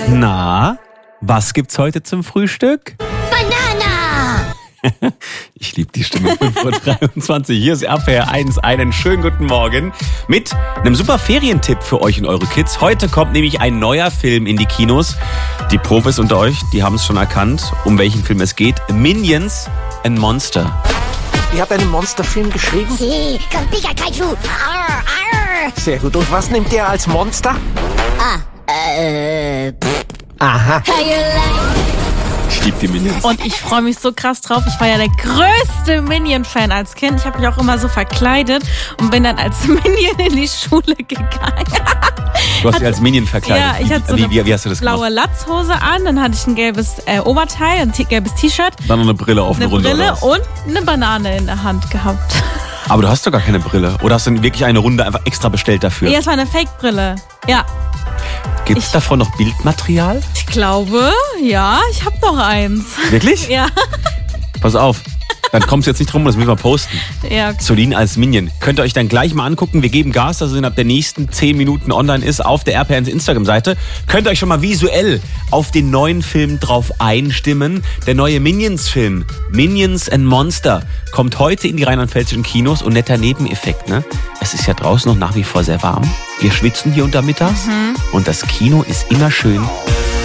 Na, was gibt's heute zum Frühstück? Banana! Ich liebe die Stimme. 5:23 Uhr. Hier ist RPR 1. Einen schönen guten Morgen mit einem super Ferientipp für euch und eure Kids. Heute kommt nämlich ein neuer Film in die Kinos. Die Profis unter euch, die haben es schon erkannt, um welchen Film es geht. Minions and Monster. Ihr habt einen Monsterfilm geschrieben? Sí, con Pika Kaiju. Arr, arr. Sehr gut. Und was nimmt der als Monster? Aha. How you like? Ich liebe die Minions. Und ich freue mich so krass drauf. Ich war ja der größte Minion-Fan als Kind. Ich habe mich auch immer so verkleidet und bin dann als Minion in die Schule gegangen. Du hast dich als Minion verkleidet. Ja, ich hatte so eine wie hast du das blaue gemacht? Latzhose an, dann hatte ich ein gelbes Oberteil, ein gelbes T-Shirt, Dann noch eine Brille auf eine Runde. Brille oder was? und eine Banane in der Hand gehabt. Aber du hast doch gar keine Brille. Oder hast du wirklich eine Runde einfach extra bestellt dafür? Ja, es war eine Fake-Brille. Ja, Gibt es davon noch Bildmaterial? ich glaube, ja, ich habe noch eins. Wirklich? Ja, Pass auf. Dann kommst du jetzt nicht drum, das müssen wir posten. ja, okay. Solin als Minion. Könnt ihr euch dann gleich mal angucken. Wir geben Gas, dass es innerhalb der nächsten 10 Minuten online ist auf der RPR1 Instagram-Seite. Könnt ihr euch schon mal visuell auf den neuen Film drauf einstimmen. Der neue Minions-Film, Minions and Monster, kommt heute in die rheinland-pfälzischen Kinos. Und netter Nebeneffekt, ne? Es ist ja draußen noch nach wie vor sehr warm. Wir schwitzen hier unter mittags. Und das Kino ist immer schön